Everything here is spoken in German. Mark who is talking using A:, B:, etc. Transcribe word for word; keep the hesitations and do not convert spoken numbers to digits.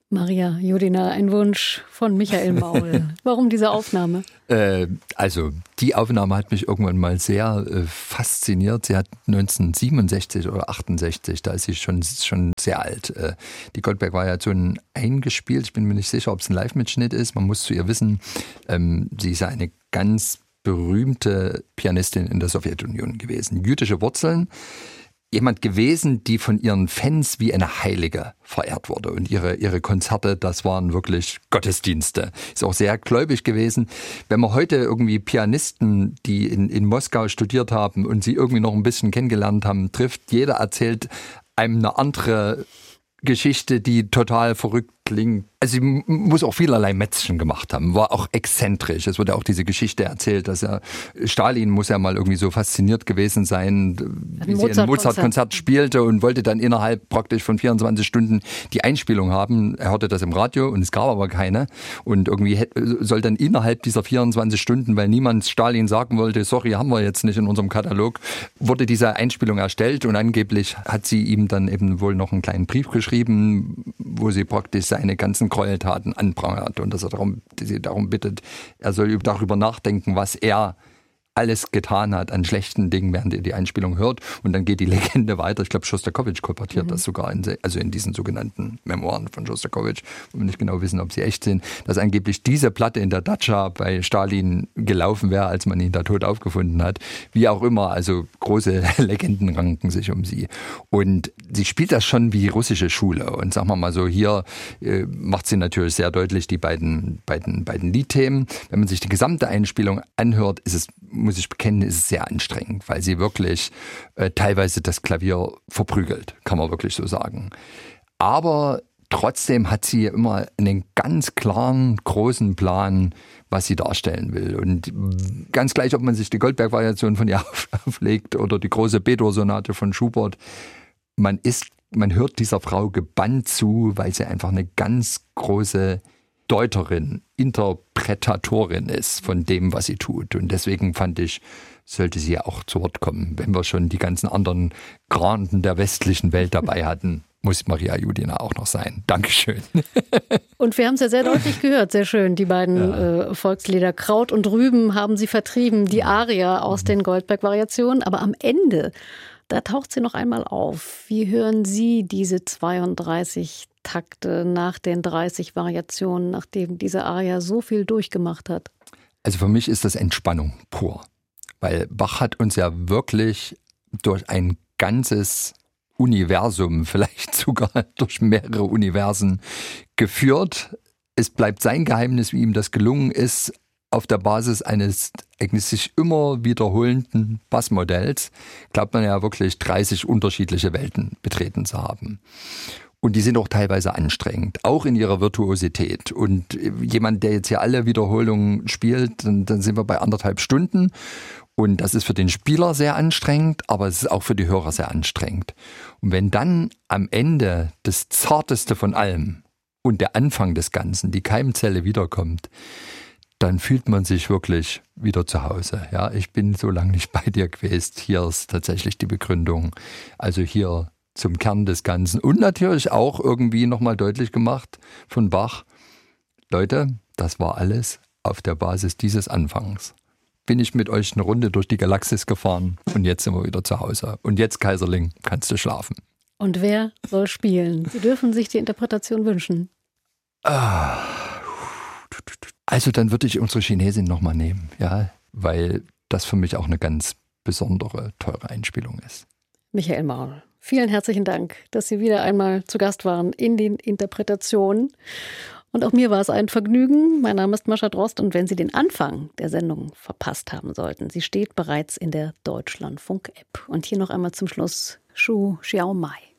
A: Maria Judina, ein Wunsch von Michael Maul. Warum diese Aufnahme?
B: Äh, also die Aufnahme hat mich irgendwann mal sehr äh, fasziniert. Sie hat neunzehnhundertsiebenundsechzig oder achtundsechzig, da ist sie schon, schon sehr alt, äh, die Goldberg-Variation eingespielt. Ich bin mir nicht sicher, ob es ein Live-Mitschnitt ist. Man muss zu ihr wissen, ähm, sie ist eine ganz berühmte Pianistin in der Sowjetunion gewesen. Jüdische Wurzeln. Jemand gewesen, die von ihren Fans wie eine Heilige verehrt wurde. Und ihre, ihre Konzerte, das waren wirklich Gottesdienste. Ist auch sehr gläubig gewesen. Wenn man heute irgendwie Pianisten, die in, in Moskau studiert haben und sie irgendwie noch ein bisschen kennengelernt haben, trifft, jeder erzählt einem eine andere Geschichte, die total verrückt klingt. Also sie muss auch vielerlei Mätzchen gemacht haben, war auch exzentrisch. Es wird ja auch diese Geschichte erzählt, dass er, Stalin muss ja mal irgendwie so fasziniert gewesen sein, wie sie ein Mozart-Konzert spielte und wollte dann innerhalb praktisch von vierundzwanzig Stunden die Einspielung haben. Er hörte das im Radio und es gab aber keine. Und irgendwie soll dann innerhalb dieser vierundzwanzig Stunden, weil niemand Stalin sagen wollte, sorry, haben wir jetzt nicht in unserem Katalog, wurde diese Einspielung erstellt und angeblich hat sie ihm dann eben wohl noch einen kleinen Brief geschrieben, wo sie praktisch seine ganzen Gräueltaten anprangert und dass er darum, sie darum bittet, er soll darüber nachdenken, was er alles getan hat an schlechten Dingen, während er die Einspielung hört. Und dann geht die Legende weiter. Ich glaube, Schostakowitsch kolportiert mhm. das sogar, in, also in diesen sogenannten Memoiren von Schostakowitsch, wo wir nicht genau wissen, ob sie echt sind, dass angeblich diese Platte in der Datscha bei Stalin gelaufen wäre, als man ihn da tot aufgefunden hat. Wie auch immer, also große Legenden ranken sich um sie. Und sie spielt das schon wie russische Schule. Und sagen wir mal so, hier äh, macht sie natürlich sehr deutlich die beiden, beiden, beiden Liedthemen. Wenn man sich die gesamte Einspielung anhört, ist es, muss ich bekennen, ist es sehr anstrengend, weil sie wirklich äh, teilweise das Klavier verprügelt, kann man wirklich so sagen. Aber trotzdem hat sie immer einen ganz klaren, großen Plan, was sie darstellen will. Und ganz gleich, ob man sich die Goldberg-Variation von ihr auflegt oder die große B-Dur-Sonate von Schubert, man ist, man hört dieser Frau gebannt zu, weil sie einfach eine ganz große Deuterin, Interpretatorin ist von dem, was sie tut. Und deswegen fand ich, sollte sie ja auch zu Wort kommen. Wenn wir schon die ganzen anderen Granden der westlichen Welt dabei hatten, muss Maria Judina auch noch sein. Dankeschön.
A: Und wir haben es ja sehr deutlich gehört, sehr schön. Die beiden ja. äh, Volkslieder Kraut und Rüben haben sie vertrieben, die Aria aus den Goldberg-Variationen. Aber am Ende, da taucht sie noch einmal auf. Wie hören Sie diese zweiunddreißig Takte nach den dreißig Variationen, nachdem diese Aria so viel durchgemacht hat?
B: Also für mich ist das Entspannung pur. Weil Bach hat uns ja wirklich durch ein ganzes Universum, vielleicht sogar durch mehrere Universen geführt. Es bleibt sein Geheimnis, wie ihm das gelungen ist, auf der Basis eines eigentlich sich immer wiederholenden Bassmodells, glaubt man ja wirklich dreißig unterschiedliche Welten betreten zu haben. Und die sind auch teilweise anstrengend, auch in ihrer Virtuosität. Und jemand, der jetzt hier alle Wiederholungen spielt, dann, dann sind wir bei anderthalb Stunden. Und das ist für den Spieler sehr anstrengend, aber es ist auch für die Hörer sehr anstrengend. Und wenn dann am Ende das Zarteste von allem und der Anfang des Ganzen, die Keimzelle wiederkommt, dann fühlt man sich wirklich wieder zu Hause. Ja, ich bin so lange nicht bei dir gewesen. Hier ist tatsächlich die Begründung. Also hier zum Kern des Ganzen. Und natürlich auch irgendwie nochmal deutlich gemacht von Bach. Leute, das war alles auf der Basis dieses Anfangs. Bin ich mit euch eine Runde durch die Galaxis gefahren und jetzt sind wir wieder zu Hause. Und jetzt, Kaiserling, kannst du schlafen.
A: Und wer soll spielen? Sie dürfen sich die Interpretation wünschen.
B: Also dann würde ich unsere Chinesin nochmal nehmen, ja, weil das für mich auch eine ganz besondere, teure Einspielung ist.
A: Michael Maul, vielen herzlichen Dank, dass Sie wieder einmal zu Gast waren in den Interpretationen. Und auch mir war es ein Vergnügen. Mein Name ist Mascha Drost und wenn Sie den Anfang der Sendung verpasst haben sollten, sie steht bereits in der Deutschlandfunk-App. Und hier noch einmal zum Schluss Shu Xiaomai.